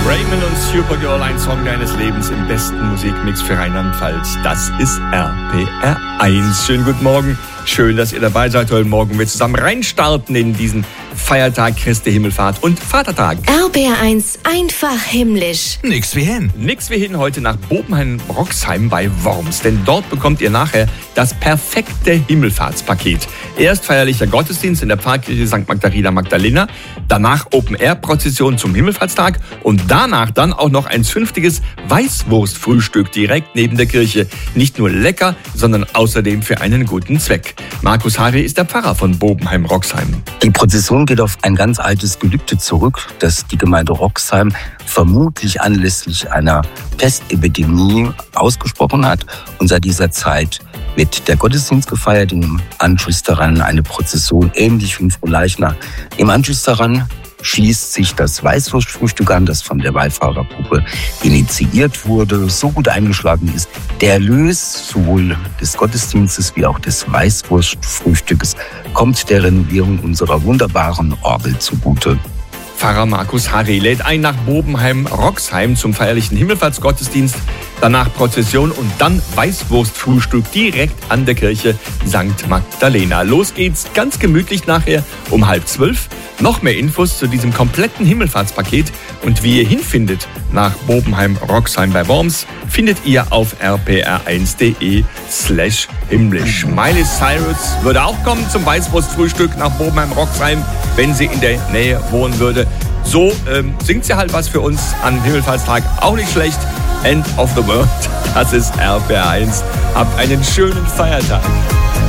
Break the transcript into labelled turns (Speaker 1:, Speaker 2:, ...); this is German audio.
Speaker 1: Raymond und Supergirl, ein Song deines Lebens im besten Musikmix für Rheinland-Pfalz. Das ist RPR 1. Schönen guten Morgen. Schön, dass ihr dabei seid. Heute Morgen wir zusammen reinstarten in diesen Feiertag Christi Himmelfahrt und Vatertag.
Speaker 2: RPR 1, einfach himmlisch.
Speaker 3: Nix wie hin.
Speaker 1: Nix wie hin heute nach Bobenheim-Roxheim bei Worms. Denn dort bekommt ihr nachher das perfekte Himmelfahrtspaket. Erst feierlicher Gottesdienst in der Pfarrkirche St. Magdalena Magdalena. Danach Open-Air-Prozession zum Himmelfahrtstag. Und danach dann auch noch ein zünftiges Weißwurstfrühstück direkt neben der Kirche. Nicht nur lecker, sondern außerdem für einen guten Zweck. Markus Harry ist der Pfarrer von Bobenheim-Roxheim.
Speaker 4: Die Prozession geht auf ein ganz altes Gelübde zurück, das die Gemeinde Roxheim vermutlich anlässlich einer Pestepidemie ausgesprochen hat. Und seit dieser Zeit wird der Gottesdienst gefeiert, im Anschluss daran eine Prozession, ähnlich wie in Frohleichnam. Im Anschluss daran schließt sich das Weißwurstfrühstück an, das von der Wallfahrergruppe initiiert wurde, so gut eingeschlagen ist. Der Erlös sowohl des Gottesdienstes wie auch des Weißwurstfrühstückes kommt der Renovierung unserer wunderbaren Orgel zugute.
Speaker 1: Pfarrer Markus Harry lädt ein nach Bobenheim-Roxheim zum feierlichen Himmelfahrtsgottesdienst, danach Prozession und dann Weißwurstfrühstück direkt an der Kirche St. Magdalena. Los geht's ganz gemütlich nachher um 11:30. Noch mehr Infos zu diesem kompletten Himmelfahrtspaket und wie ihr hinfindet nach Bobenheim-Roxheim bei Worms, findet ihr auf rpr1.de/himmlisch. Miley Cyrus würde auch kommen zum Weißwurstfrühstück nach Bobenheim-Roxheim, wenn sie in der Nähe wohnen würde. So singt sie halt was für uns an Himmelfahrtstag, auch nicht schlecht. End of the World, das ist RPR 1. Habt einen schönen Feiertag.